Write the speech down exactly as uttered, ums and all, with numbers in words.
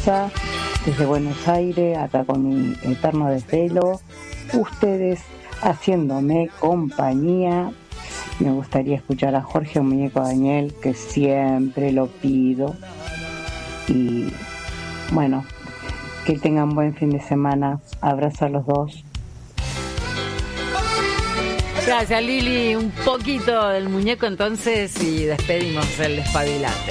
Rosa, desde Buenos Aires, acá con mi eterno desvelo. Ustedes haciéndome compañía. Me gustaría escuchar a Jorge Muñeco Daniel, que siempre lo pido. Y bueno, que tengan buen fin de semana. Abrazo a los dos. Gracias, Lili. Un poquito del muñeco entonces y despedimos el despabilate.